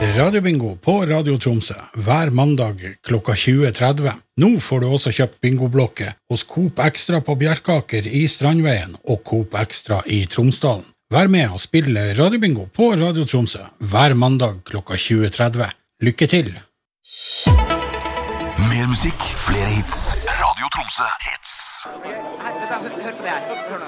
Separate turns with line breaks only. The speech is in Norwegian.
Radiobingo på Radio Tromsø hver mandag klokka 20.30. Nå får du også kjøpt bingoblokket hos Coop Extra på Bjerkaker i Strandveien og Coop Extra i Tromsdalen. Vær med og spille Radiobingo på Radio Tromsø hver mandag klokka 20.30. Lykke til!
Mer musikk, flere hits. Radio Tromsø hits.
Hør på det her. Hør nå.